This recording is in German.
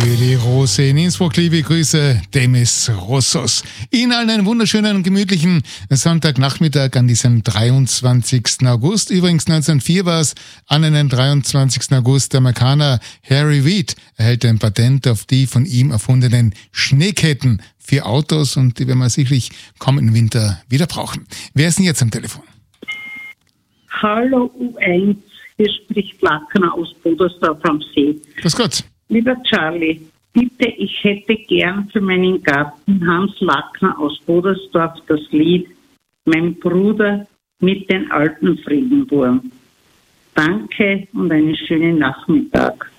für die Rose in Innsbruck. Liebe Grüße, Demis Rossos. Ihnen allen einen wunderschönen und gemütlichen Sonntagnachmittag an diesem 23. August. Übrigens 1904 war es an einem 23. August. Der Amerikaner Harry Reid erhält ein Patent auf die von ihm erfundenen Schneeketten für Autos und die werden wir sicherlich kommenden Winter wieder brauchen. Wer ist denn jetzt am Telefon? Hallo U1, hier spricht Lackner aus Bodersdorf am See. Grüß Gott. Lieber Charlie, bitte, ich hätte gern für meinen Garten Hans Lackner aus Bodersdorf das Lied Mein Bruder mit den alten Friedenburgen. Danke und einen schönen Nachmittag.